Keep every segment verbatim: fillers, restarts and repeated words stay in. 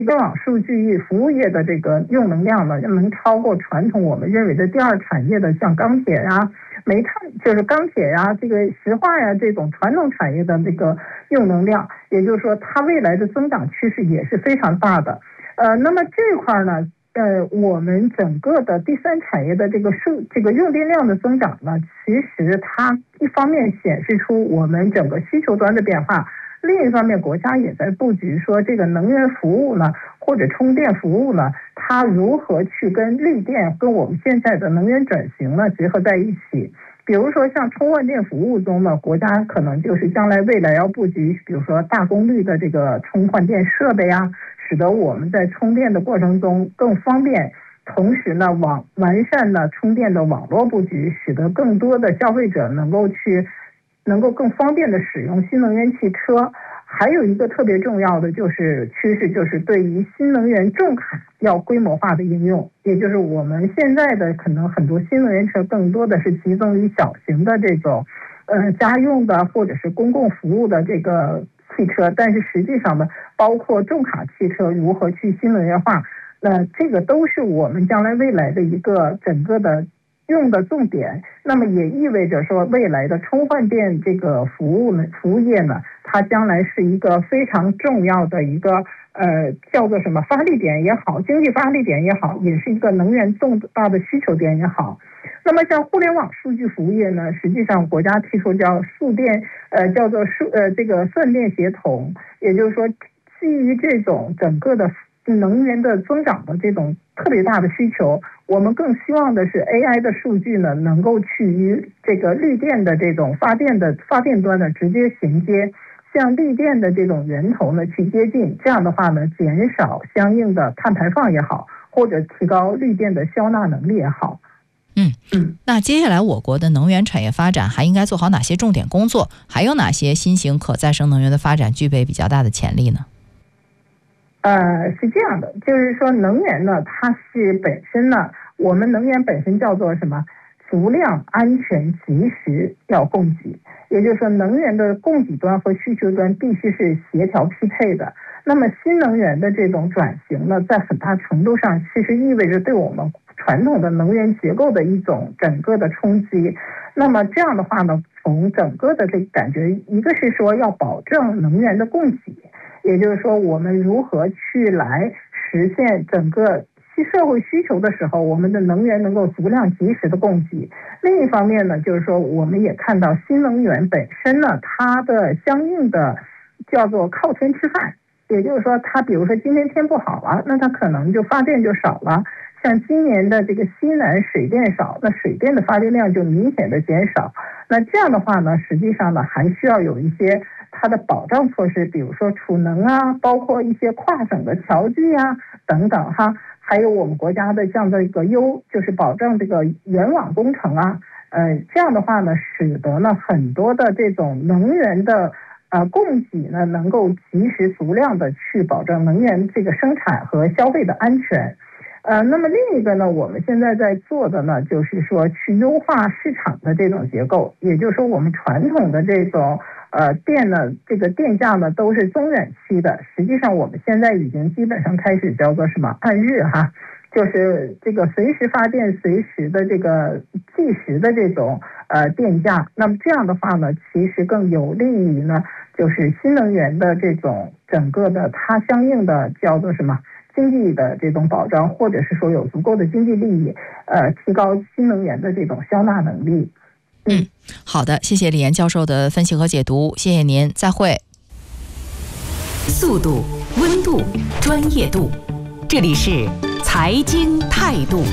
互联网数据服务业的这个用能量呢，能超过传统我们认为的第二产业的像钢铁呀、煤炭，就是钢铁呀、这个石化呀这种传统产业的这个用能量，也就是说它未来的增长趋势也是非常大的。呃，那么这块呢，呃，我们整个的第三产业的这个数这个用电量的增长呢，其实它一方面显示出我们整个需求端的变化。另一方面，国家也在布局说这个能源服务呢，或者充电服务呢，它如何去跟绿电、跟我们现在的能源转型呢结合在一起。比如说像充换电服务中呢，国家可能就是将来未来要布局，比如说大功率的这个充换电设备啊，使得我们在充电的过程中更方便。同时呢，网完善了充电的网络布局，使得更多的消费者能够去。能够更方便的使用新能源汽车。还有一个特别重要的就是趋势，就是对于新能源重卡要规模化的应用，也就是我们现在的可能很多新能源车更多的是集中于小型的这种呃家用的或者是公共服务的这个汽车，但是实际上呢，包括重卡汽车如何去新能源化，那这个都是我们将来未来的一个整个的用的重点。那么也意味着说，未来的充换电这个服务呢，服务业呢，它将来是一个非常重要的一个呃叫做什么发力点也好，经济发力点也好，也是一个能源重大的需求点也好。那么像互联网数据服务业呢，实际上国家提出叫数电呃叫做数呃这个算电协同，也就是说基于这种整个的能源的增长的这种特别大的需求，我们更希望的是 A I 的数据呢，能够去与这个绿电的这种发电的发电端呢直接衔接，向绿电的这种源头呢去接近。这样的话呢，减少相应的碳排放也好，或者提高绿电的消纳能力也好。 嗯嗯，那接下来我国的能源产业发展还应该做好哪些重点工作？还有哪些新型可再生能源的发展具备比较大的潜力呢？ 呃，是这样的，就是说能源呢，它是本身呢，我们能源本身叫做什么？足量、安全、及时要供给，也就是说，能源的供给端和需求端必须是协调匹配的。那么，新能源的这种转型呢，在很大程度上其实意味着对我们传统的能源结构的一种整个的冲击。那么这样的话呢，从整个的这个感觉，一个是说要保证能源的供给。也就是说，我们如何去来实现整个社会需求的时候，我们的能源能够足量及时的供给。另一方面呢，就是说我们也看到新能源本身呢，它的相应的叫做靠天吃饭，也就是说，它比如说今天天不好了，那它可能就发电就少了。像今年的这个西南水电少，那水电的发电量就明显的减少。那这样的话呢，实际上呢，还需要有一些它的保障措施，比如说储能啊，包括一些跨省的桥距啊等等哈，还有我们国家的像这个优，就是保证这个原网工程啊，呃，这样的话呢，使得呢很多的这种能源的呃供给呢，能够及时足量的去保证能源这个生产和消费的安全。呃，那么另一个呢，我们现在在做的呢，就是说去优化市场的这种结构，也就是说我们传统的这种呃电呢，这个电价呢都是中远期的，实际上我们现在已经基本上开始叫做什么按日哈，就是这个随时发电、随时的这个计时的这种呃电价。那么这样的话呢，其实更有利于呢，就是新能源的这种整个的它相应的叫做什么？经济的这种保障，或者是说有足够的经济利益，呃，提高新能源的这种消纳能力。 嗯，嗯好的，谢谢李岩教授的分析和解读，谢谢您，再会。 速度、温度、专业度，这里是财经态度。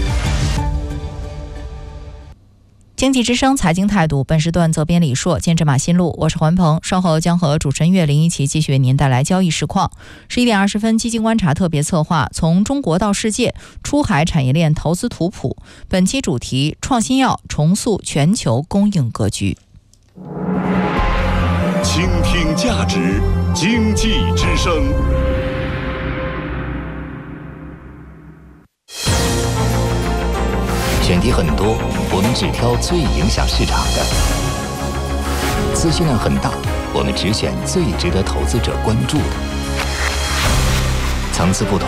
经济之声财经态度，本时段责编李硕，监制马新路，我是环鹏，稍后将和主持人岳林一起继续为您带来交易实况。十一点二十分，基金观察特别策划，从中国到世界，出海产业链投资图谱。本期主题：创新药重塑全球供应格局。 倾听价值，经济之声。 选题很多，我们只挑最影响市场的；资讯量很大，我们只选最值得投资者关注的。 层次不同。